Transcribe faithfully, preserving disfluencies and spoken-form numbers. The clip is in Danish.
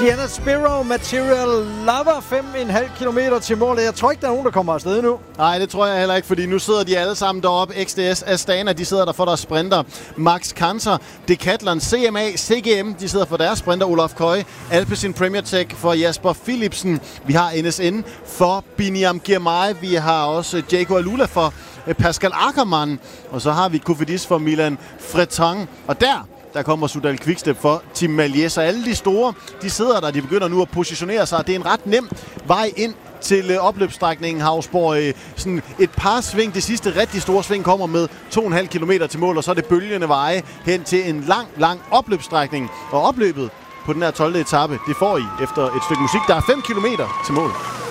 Sienna Spiro, Material Lover, fem komma fem kilometer til målet. Jeg tror ikke, der er nogen, der kommer afsted nu. Nej, det tror jeg heller ikke, fordi nu sidder de alle sammen deroppe. X D S Astana, de sidder der for deres sprinter. Max Kanter, Decathlon, C M A, C G M, de sidder for deres sprinter. Olaf Køj, Alpecin Premier Tech for Jasper Philipsen. Vi har N S N for Biniam Girmay. Vi har også Jaco Alula for Pascal Ackermann. Og så har vi Cofidis for Milan Freton. Og der... Der kommer Soudal Quickstep for Tim Malje. Så alle de store, de sidder der, de begynder nu at positionere sig. Det er en ret nem vej ind til øh, opløbsstrækningen Havsborg. Øh, sådan et par sving. Det sidste rigtig store sving kommer med to komma fem kilometer til mål, og så er det bølgende veje hen til en lang, lang opløbsstrækning. Og opløbet på den her tolvte etape, det får I efter et stykke musik. Der er fem kilometer til mål.